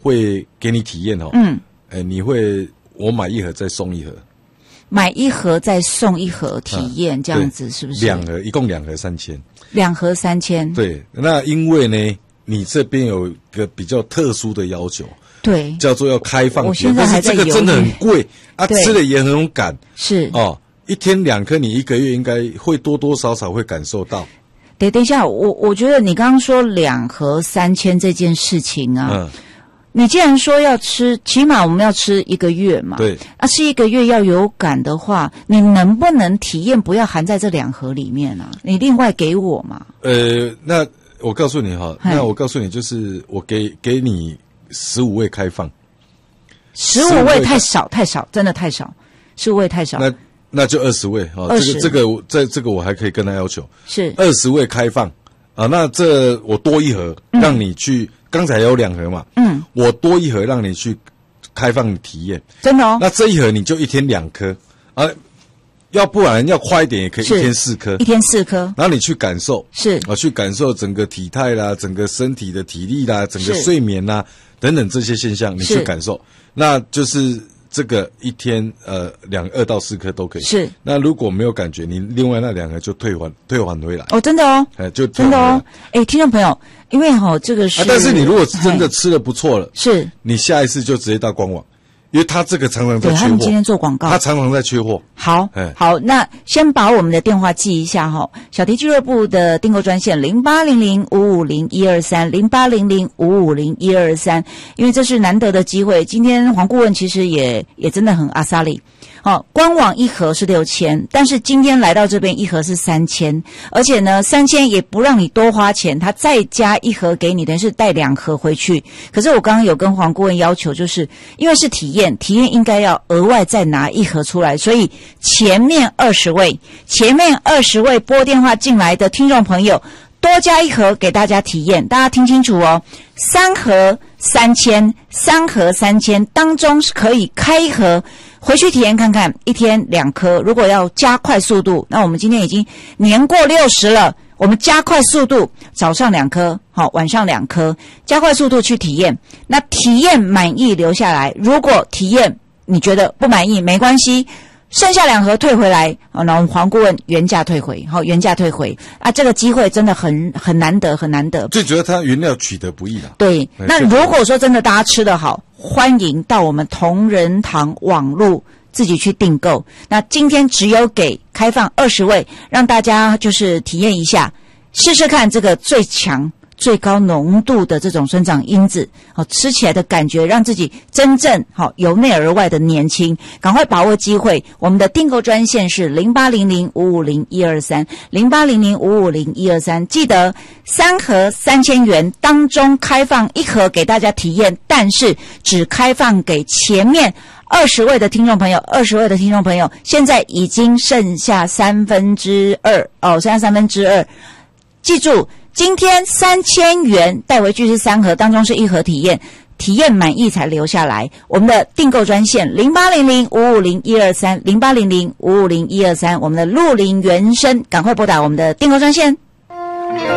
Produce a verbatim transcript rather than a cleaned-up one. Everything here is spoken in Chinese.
会给你体验哦。嗯，哎，你会我买一盒再送一盒， 买一盒再送一盒体验，啊、这样子是不是？ 两盒，一共两盒三千。 两盒三千。 对，那因为呢，你这边有一个比较特殊的要求。 对， 叫做要开放， 我现在还在但是这个真的很贵啊，吃了也很有感。 是哦，一天两颗，你一个月应该会多多少少会感受到。 对，等一下，我我觉得你刚刚说两盒三千这件事情啊，嗯，你既然说要吃，起码我们要吃一个月嘛， 对， 啊，吃一个月要有感的话，你能不能体验不要含在这两盒里面啊？你另外给我嘛？ 呃，那我告诉你哈，那我告诉你，就是我给给你。十五位开放， 十五位太少太少，真的太少，十五位太少。 那那就二十位啊，这个这个这这个我还可以跟他要求是二十位开放啊。那这我多一盒，嗯、让你去，刚才有两盒嘛，嗯，我多一盒让你去开放体验， 真的哦。 那这一盒你就一天两颗啊。要不然要快一点也可以，一天四颗， 一天四颗， 然后你去感受， 是啊，去感受整个体态啦，整个身体的体力啦，整个睡眠啦等等这些现象，你去感受，那就是这个一天呃两二到四颗都可以。 是， 那如果没有感觉，你另外那两个就退还退还回来。 哦，真的哦， 哎，就真的哦，哎，听众朋友，因为哈、哦、这个是、 啊，但是你如果是真的吃的不错了， 是， 你下一次就直接到官网。因为他这个常常在缺货， 对他们今天做广告， 他常常在缺货。 好，好，那先把我们的电话记一下哈，小迪俱乐部的订购专线零八零零五五零一二三零八零零五五零一二三，因为这是难得的机会。今天黄顾问其实也也真的很阿萨里。好、哦，官网一盒是六千，但是今天来到这边一盒是三千，而且呢，三千也不让你多花钱，他再加一盒给你，等于是带两盒回去。可是我刚刚有跟黄顾问要求，就是因为是体验，体验应该要额外再拿一盒出来，所以前面二十位，前面二十位拨电话进来的听众朋友，多加一盒给大家体验，大家听清楚哦，三盒三千，三盒三千当中是可以开一盒。回去体验看看，一天两颗。如果要加快速度，那我们今天已经年过六十了，我们加快速度，早上两颗，好，晚上两颗，加快速度去体验。那体验满意留下来，如果体验你觉得不满意，没关系。剩下两盒退回来，哦，那我们黄顾问原价退回，好，原价退回啊！这个机会真的很很难得，很难得。 最主要它原料取得不易啦。 对，那如果说真的大家吃得好，欢迎到我们同仁堂网路自己去订购。那今天只有给开放二十位，让大家就是体验一下，试试看这个最强。最高浓度的这种生长因子，好，吃起来的感觉让自己真正好由内而外的年轻，赶快把握机会。我们的订购专线是零八零零五五零一二三零八零零五五零一二三，记得三盒三千元当中开放一盒给大家体验，但是只开放给前面二十位的听众朋友，二十位的听众朋友，现在已经剩下三分之二哦，剩下三分之二，记住。今天三千元带回去是三盒，当中是一盒体验，体验满意才留下来。我们的订购专线零八零零五五零一二三零八零零五五零一二三，我们的鹿林原生，赶快拨打我们的订购专线。